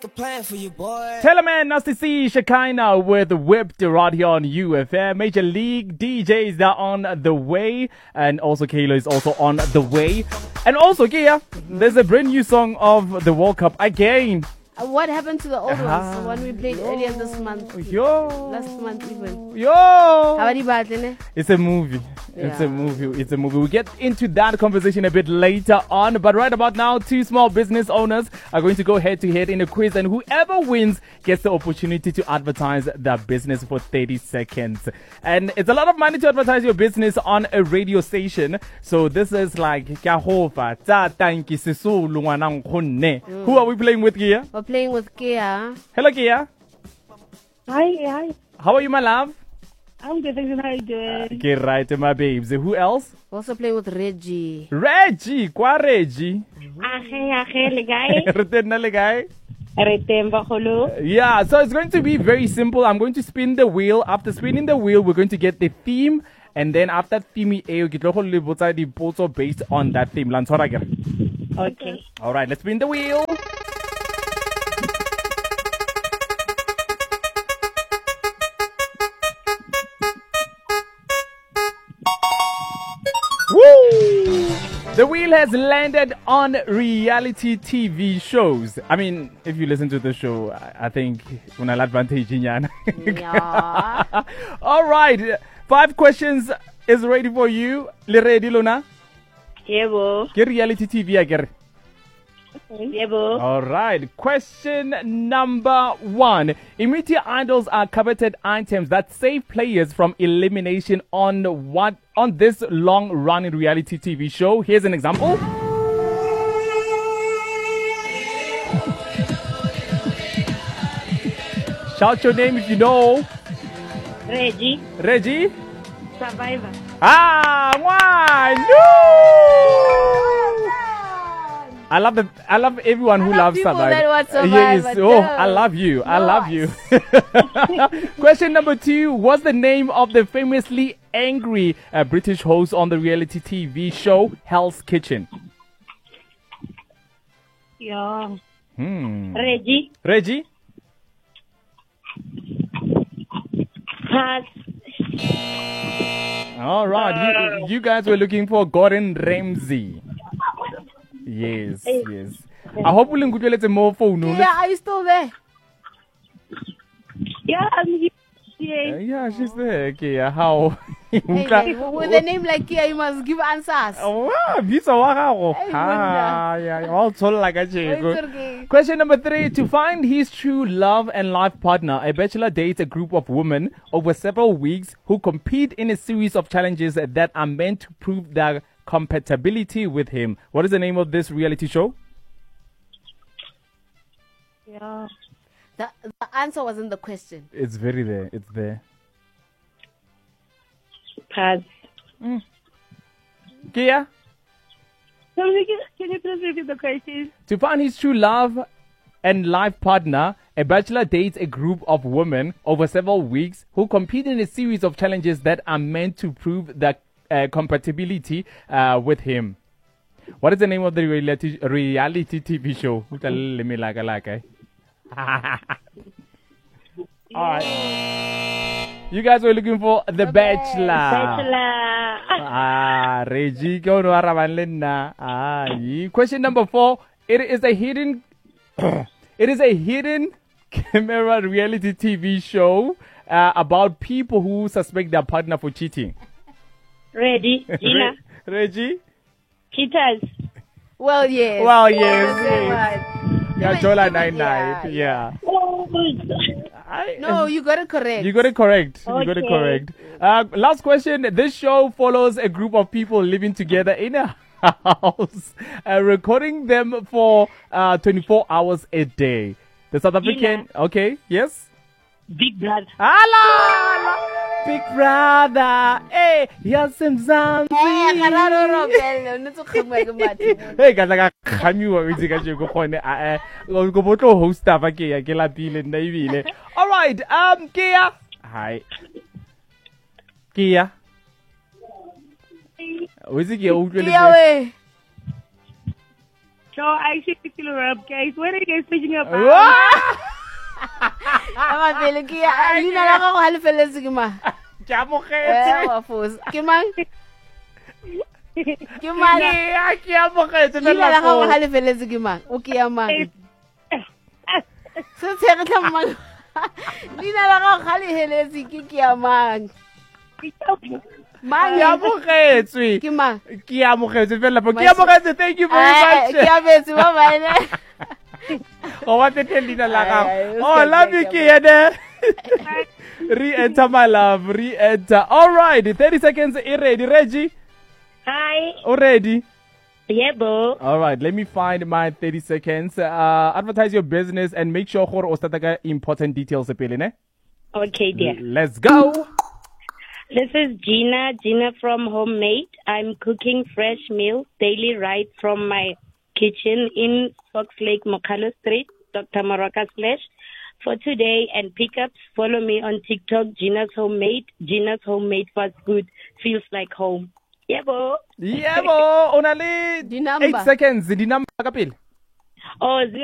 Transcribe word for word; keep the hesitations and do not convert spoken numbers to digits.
A plan for you, boy. Teleman, Nasty C, Shekinah with Whipped right here on U F M. Major League D Js are on the way. And also Kayla is also on the way. And also, Kia, there's a brand new song of the World Cup again. Uh, what happened to the old Ah, ones? The one we played earlier this month. Yo. Last month even. Yo. Hawadi batle, It's a movie. It's a Yeah. movie. It's a movie. We'll get into that conversation a bit later on. But right about now, two small business owners are going to go head to head in a quiz. And whoever wins gets the opportunity to advertise their business for thirty seconds. And it's a lot of money to advertise your business on a radio station. So this is like, Kahofa, Tsa Tanki Sisulu Ngwanang Khonne. Who are we playing with, Kia? We're playing with Kia. Hello, Kia. Hi, hi. How are you, my love? I'm good. Thanks. How you doing? Okay, right, my babes. Who else? We're also playing with Reggie. Reggie, kwa Reggie. Ahe, ahe, le guy. Retenna le guy. Retemba kholo. Yeah, so it's going to be very simple. I'm going to spin the wheel. After spinning the wheel, we're going to get the theme. And then after theme, you get the also based on that theme. Okay. All right, let's spin the wheel. Woo! The wheel has landed on reality T V shows. I mean, if you listen to the show, I I think una advantage in yan. Yeah. All right, five questions is ready for you. Le ready, Luna? Yebo. Get reality T V again. Yebo. All right. Question number one. Immunity idols are coveted items that save players from elimination on what on this long-running reality T V show. Here's an example. Shout your name if you know. Reggie. Reggie? Survivor. Ah, why? No! I love the I love everyone who I love loves people Survivor. that want Yes. Survivor, Oh, too. I love you. I love you. Nice. Question number two. What's the name of the famously angry uh, British host on the reality T V show Hell's Kitchen? Yeah. Hmm. Reggie. Reggie? Pass. All right. You, you guys were looking for Gordon Ramsay. Yes, yes. I hope we'll get more phone. Kia, are you still there? Yeah, I'm here. Uh, yeah, she's there. Okay, uh, how? Hey, man, with a name like Kia, you must give answers. Oh, bisa wa gago. Hey, Ah, yeah, all told like a It's okay. Question number three. To find his true love and life partner, a bachelor dates a group of women over several weeks who compete in a series of challenges that are meant to prove their compatibility with him. What is the name of this reality show? Yeah. The, the answer wasn't the question. It's very there. It's there. Pass. Kia? Can you can you please repeat the question? To find his true love and life partner, a bachelor dates a group of women over several weeks who compete in a series of challenges that are meant to prove their uh, compatibility uh, with him. What is the name of the reality, reality T V show? Alright. You guys were looking for The Bachelor. Bachelor. Ah, Reggie, go to Aravanlena. Ah, yeah. Question number four. It is a hidden, it is a hidden camera reality T V show uh, about people who suspect their partner for cheating. Ready. Gina. Re- Reggie. Cheaters. Well, yes. Well, yes. Very yes. much. Yeah, Even- Jola even- nine yeah, nine. Yeah. Oh, I, No, you got it correct. You got it correct. You got it Okay. correct. Uh, last question. This show follows a group of people living together in a house, uh, recording them for uh, twenty-four hours a day. The South African. Okay. Yes. Big Brother. Ala, Big Brother. Hey, yes, Mzansi. Eh, kararo Robelo, nitso khangwa ke mathe. Hey, ka tla ka khamiwa itse ka je go gone a go go botlo host aba ke ya ke lapile nna ibile. All right, um Kia. Hi. Kia. O itse ke o utlwele. Kia we. So I actually feel up, guys. When are you guys finishing up? Ama pele ki lina la go halefele se ke ma. Ke a Eh mogetse. wa fos. Ke mang? Ke mang? Yeah, ke a mogetse Lina la go fela. halefele se ke mang? O ke ya mang? Se se re tla mang. Lina la go halefele se ke ke ya mang? Mang Ke a mogetse. ke mang? Ke a mogetse fela po. Ke a mogetse. Thank you very Eh much. ke ya betsi ba ba ene. Oh, what the hell, Lina Lagam? Ay, Oh, okay, love okay, you, okay. kid. Re-enter, my love. Re-enter. All right, thirty seconds. Are ready, Reggie? Hi. Already? Yeah, bro. All right, let me find my thirty seconds. Uh, advertise your business and make sure gore o stata important details pele, ne? Okay, dear. Let's go. This is Gina. Gina from Homemade. I'm cooking fresh meals daily right from my kitchen in Fox Lake, Mokalo Street, Doctor Maraka slash. For today and pickups, follow me on TikTok, Gina's Homemade. Gina's Homemade fast food feels like home. Yeah, bo. Yeah, bo. Only Di number. eight seconds. The number kapil. Oh,